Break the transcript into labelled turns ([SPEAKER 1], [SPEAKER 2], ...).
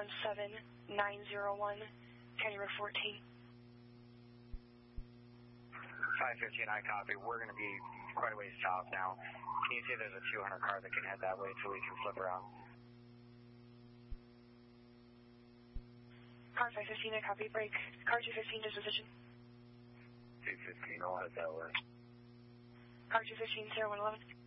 [SPEAKER 1] 17901, County Road 14.
[SPEAKER 2] 515, I copy. We're going to be quite a ways south now. Can you see there's a 200 car that can head that way so we can flip around?
[SPEAKER 1] Car 515, I copy. Break. Car 215, disposition.
[SPEAKER 2] 215, I'll head that way.
[SPEAKER 1] Car 215, 0111.